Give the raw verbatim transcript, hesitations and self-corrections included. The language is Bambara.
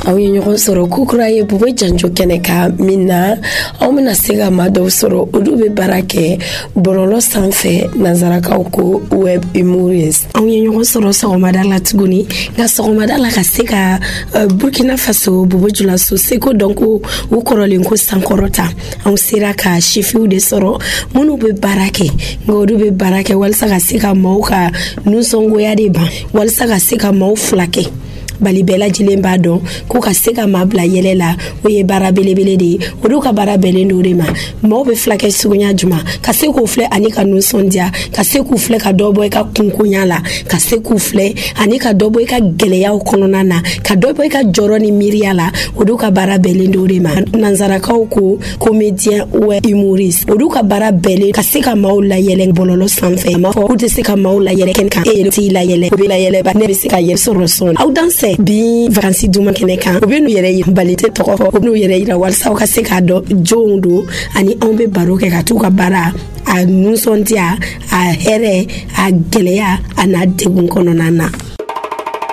aw ye ɲɔgɔn sɔrɔ kukura ye Bubo Janjo kɛnɛ ka min na aw bɛna se ka maa dɔw sɔrɔ olu bɛ baara kɛ bɔlɔlɔ sanfɛ nanzarakaw ko web humorist. Aw ye ɲɔgɔn sɔrɔ sɔgɔmada la tuguni nka sɔgɔmada la ka se ka uh, Burkina Faso Bobo Julaso seko dɔn ko u kɔrɔlen ko sankɔrɔta anw sera ka sifiw de sɔrɔ minnu bɛ baara kɛ nka olu bɛ baara kɛ walasa ka se ka maaw ka nusɔngoya de ban walasa ka se ka maaw fila kɛ bali bɛɛ lajɛlen b'a dɔn ko ka se ka maa bila yɛlɛ la o ye baara belebele de ye olu ka baara bɛnnen do de ma maaw bɛ fila kɛ suguya juma ka se k'u filɛ ani ka nusɔndiya ka se k'u filɛ ka dɔ bɔ i ka kunkonya la ka se k'u filɛ ani ka dɔ bɔ i ka gɛlɛyaw kɔnɔna na ka dɔ bɔ i ka jɔrɔ ni miiriya la olu ka baara bɛnnen do de ma nanzarakaw ko comédien web humoriste olu ka baara bɛnnen ka se ka maaw layɛlɛ bɔlɔlɔ sanfɛ a ma fɔ k'u tɛ se ka maaw layɛlɛ kɛnɛ kan e yɛrɛ t'i layɛlɛ o bɛ layɛlɛ ba ne bɛ se ka yɛrɛ sɔrɔ sɔn aw danse bi vacances duma kɛnɛ kan u bɛ n'u yɛrɛ yira bali tɛ tɔgɔ fɔ u bɛ n'u yɛrɛ yira walasa u ka se k'a dɔn jɔnw do ani anw bɛ baro kɛ ka t'u ka baara a nusɔndiya a hɛrɛ a gɛlɛya a n'a degun kɔnɔna na.